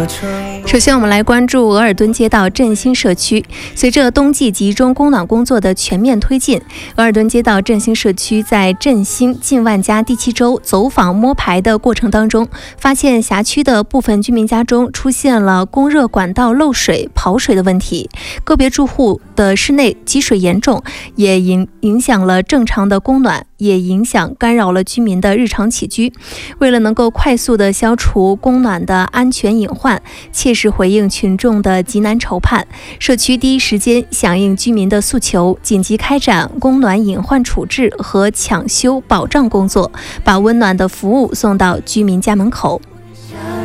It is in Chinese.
首先我们来关注额尔敦街道振兴社区。随着冬季集中供暖工作的全面推进，额尔敦街道振兴社区在振兴近万家第7周走访摸排的过程当中，发现辖区的部分居民家中出现了供热管道漏水、跑水的问题，个别住户的室内积水严重，也影响了正常的供暖，也干扰了居民的日常起居。为了能够快速的消除供暖的安全隐患，切实回应群众的急难愁盼，社区第一时间响应居民的诉求，紧急开展供暖隐患处置和抢修保障工作，把温暖的服务送到居民家门口。